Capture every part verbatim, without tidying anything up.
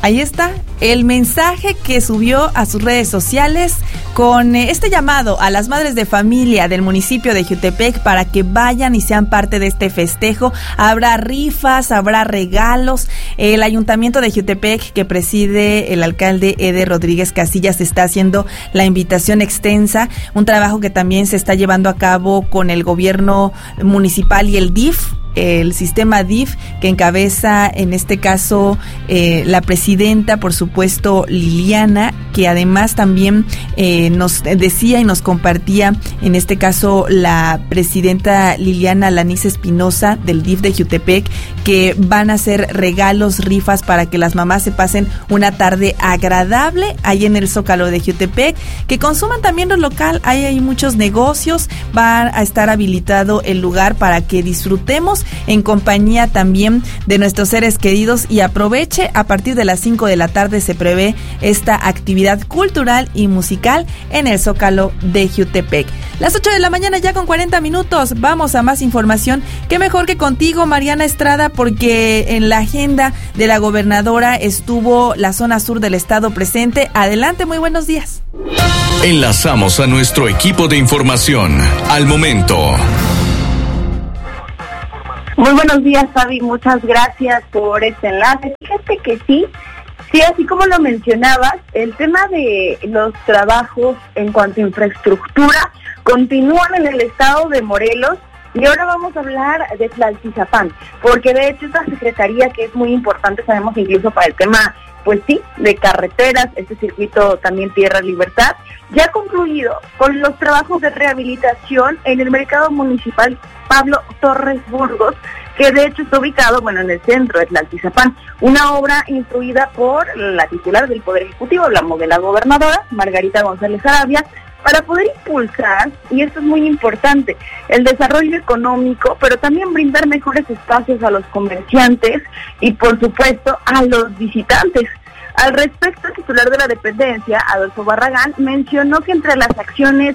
Ahí está el mensaje que subió a sus redes sociales con este llamado a las madres de familia del municipio de Jiutepec para que vayan y sean parte de este festejo. Habrá rifas, habrá regalos. El ayuntamiento de Jiutepec, que preside el alcalde Eder Rodríguez Casillas, está haciendo la invitación extensa, un trabajo que también se está llevando a cabo con el gobierno municipal y el D I F, el sistema D I F, que encabeza en este caso eh, la presidenta, por supuesto, Liliana, que además también eh, nos decía y nos compartía, en este caso la presidenta Liliana Laniz Espinosa del D I F de Jiutepec, que van a hacer regalos, rifas para que las mamás se pasen una tarde agradable ahí en el Zócalo de Jiutepec, que consuman también lo local. Ahí hay muchos negocios, va a estar habilitado el lugar para que disfrutemos en compañía también de nuestros seres queridos, y aproveche. A partir de las cinco de la tarde se prevé esta actividad cultural y musical en el Zócalo de Jiutepec. Las ocho de la mañana ya con cuarenta minutos. Vamos a más información. Qué mejor que contigo, Mariana Estrada, porque en la agenda de la gobernadora estuvo la zona sur del estado presente. Adelante, muy buenos días. Enlazamos a nuestro equipo de información al momento. Muy buenos días, Fabi, muchas gracias por este enlace. Fíjate que sí, sí, así como lo mencionabas, el tema de los trabajos en cuanto a infraestructura continúan en el estado de Morelos, y ahora vamos a hablar de Tlaltizapán, porque de hecho esta secretaría, que es muy importante, sabemos, incluso para el tema, pues sí, de carreteras, este circuito también Tierra Libertad, ya ha concluido con los trabajos de rehabilitación en el mercado municipal Pablo Torres Burgos, que de hecho está ubicado, bueno, en el centro de Tlaltizapán, una obra instruida por la titular del Poder Ejecutivo, hablamos de la gobernadora, Margarita González Arabia, para poder impulsar, y esto es muy importante, el desarrollo económico, pero también brindar mejores espacios a los comerciantes y, por supuesto, a los visitantes. Al respecto, el titular de la dependencia, Adolfo Barragán, mencionó que entre las acciones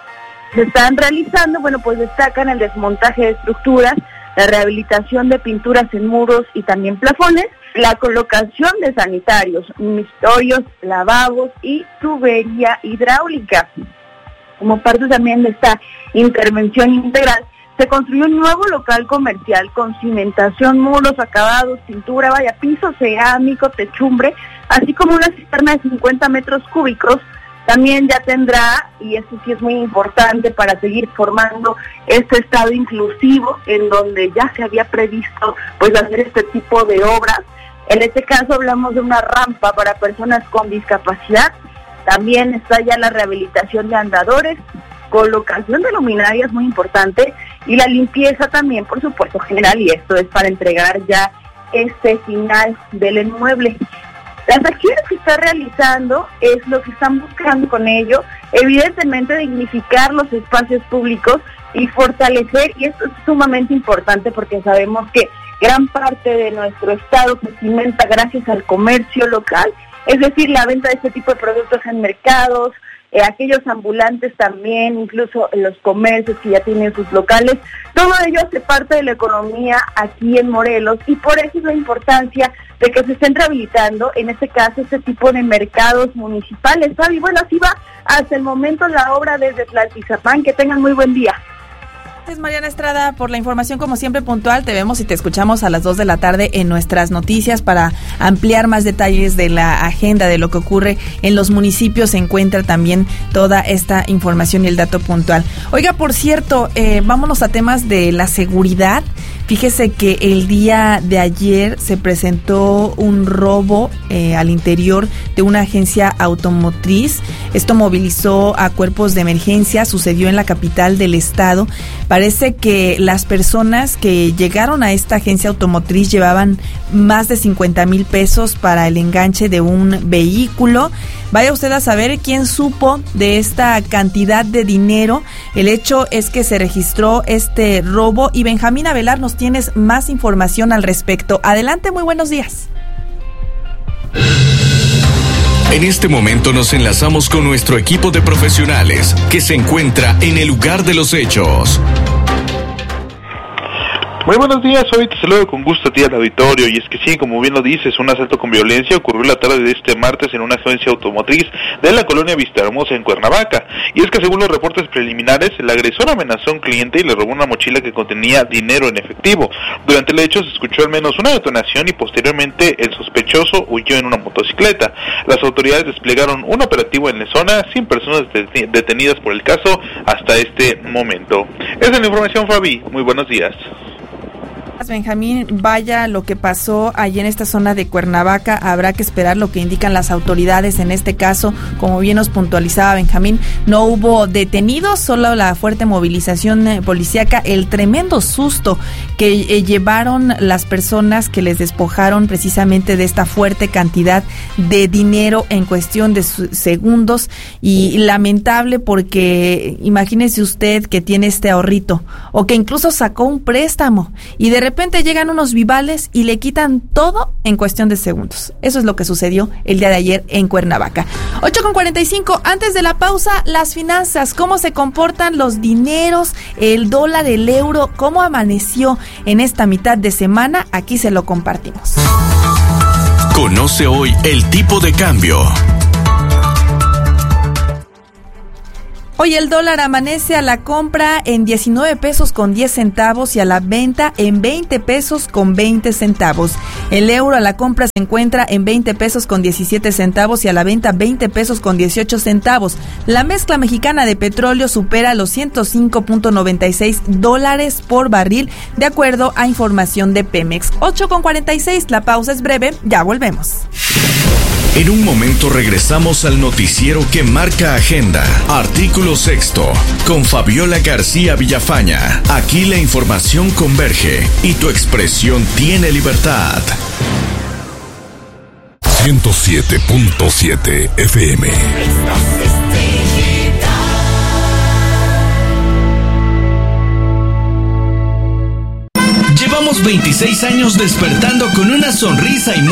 se están realizando, bueno, pues destacan el desmontaje de estructuras, la rehabilitación de pinturas en muros y también plafones, la colocación de sanitarios, mictorios, lavabos y tubería hidráulica. Como parte también de esta intervención integral, se construyó un nuevo local comercial con cimentación, muros, acabados, pintura, vaya, piso cerámico, techumbre, así como una cisterna de cincuenta metros cúbicos. También ya tendrá, y esto sí es muy importante para seguir formando este estado inclusivo, en donde ya se había previsto pues hacer este tipo de obras. En este caso hablamos de una rampa para personas con discapacidad. También está ya la rehabilitación de andadores, colocación de luminarias, muy importante, y la limpieza también, por supuesto, general, y esto es para entregar ya este final del inmueble. Las acciones que está realizando es lo que están buscando con ello, evidentemente dignificar los espacios públicos y fortalecer, y esto es sumamente importante porque sabemos que gran parte de nuestro estado se cimenta gracias al comercio local, es decir, la venta de este tipo de productos en mercados, eh, aquellos ambulantes también, incluso los comercios que ya tienen sus locales, todo ello hace parte de la economía aquí en Morelos, y por eso es la importancia de que se estén rehabilitando, en este caso, este tipo de mercados municipales. Fabi, bueno, así va hasta el momento la obra desde Tlaltizapán. Que tengan muy buen día. Gracias, Mariana Estrada, por la información, como siempre, puntual. Te vemos y te escuchamos a las dos de la tarde en nuestras noticias para ampliar más detalles de la agenda, de lo que ocurre en los municipios. Se encuentra también toda esta información y el dato puntual. Oiga, por cierto, eh, vámonos a temas de la seguridad. Fíjese que el día de ayer se presentó un robo eh, al interior de una agencia automotriz. Esto movilizó a cuerpos de emergencia, sucedió en la capital del estado. Parece que las personas que llegaron a esta agencia automotriz llevaban más de cincuenta mil pesos para el enganche de un vehículo. Vaya usted a saber quién supo de esta cantidad de dinero. El hecho es que se registró este robo, y Benjamín Avelar, nos tienes más información al respecto. Adelante, muy buenos días. En este momento nos enlazamos con nuestro equipo de profesionales que se encuentra en el lugar de los hechos. Muy buenos días, hoy te saludo con gusto a ti al auditorio, y es que sí, como bien lo dices, un asalto con violencia ocurrió la tarde de este martes en una agencia automotriz de la colonia Vistahermosa en Cuernavaca, y es que según los reportes preliminares, el agresor amenazó a un cliente y le robó una mochila que contenía dinero en efectivo. Durante el hecho se escuchó al menos una detonación y posteriormente el sospechoso huyó en una motocicleta. Las autoridades desplegaron un operativo en la zona sin personas detenidas por el caso hasta este momento. Esa es la información, Fabi. Muy buenos días. Benjamín, vaya lo que pasó allí en esta zona de Cuernavaca. Habrá que esperar lo que indican las autoridades en este caso. Como bien nos puntualizaba Benjamín, no hubo detenidos, solo la fuerte movilización eh, policíaca, el tremendo susto que eh, llevaron las personas que les despojaron precisamente de esta fuerte cantidad de dinero en cuestión de segundos, y lamentable porque imagínese usted que tiene este ahorrito o que incluso sacó un préstamo y de repente De repente llegan unos vivales y le quitan todo en cuestión de segundos. Eso es lo que sucedió el día de ayer en Cuernavaca. ocho con cuarenta y cinco, antes de la pausa, las finanzas, cómo se comportan los dineros, el dólar, el euro, cómo amaneció en esta mitad de semana, aquí se lo compartimos. Conoce hoy el tipo de cambio. Hoy el dólar amanece a la compra en diecinueve pesos con diez centavos y a la venta en veinte pesos con veinte centavos. El euro a la compra se encuentra en veinte pesos con diecisiete centavos y a la venta veinte pesos con dieciocho centavos. La mezcla mexicana de petróleo supera los ciento cinco punto noventa y seis dólares por barril, de acuerdo a información de Pemex. ocho con cuarenta y seis, la pausa es breve, ya volvemos. En un momento regresamos al noticiero que marca agenda. Artículo sexto, con Fabiola García Villafaña. Aquí la información converge y tu expresión tiene libertad. ciento siete punto siete F M. Llevamos veintiséis años despertando con una sonrisa y